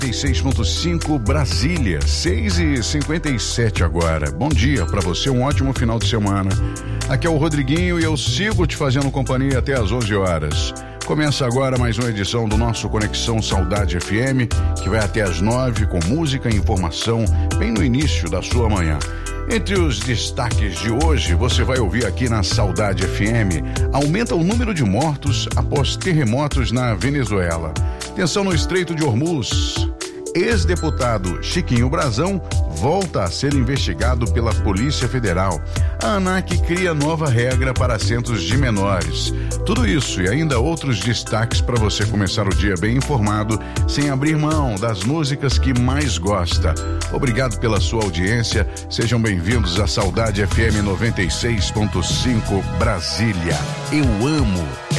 96.5 Brasília, 6h57 agora. Bom dia para você, um ótimo final de semana. Aqui é o Rodriguinho e eu sigo te fazendo companhia até às 11 horas. Começa agora mais uma edição do nosso Conexão Saudade FM, que vai até às 9 com música e informação bem no início da sua manhã. Entre os destaques de hoje, você vai ouvir aqui na Saudade FM: aumenta o número de mortos após terremotos na Venezuela. Tensão no Estreito de Hormuz. Ex-deputado Chiquinho Brazão volta a ser investigado pela Polícia Federal. A ANAC cria nova regra para assentos de menores. Tudo isso e ainda outros destaques para você começar o dia bem informado, sem abrir mão das músicas que mais gosta. Obrigado pela sua audiência. Sejam bem-vindos à Saudade FM 96.5 Brasília. Eu amo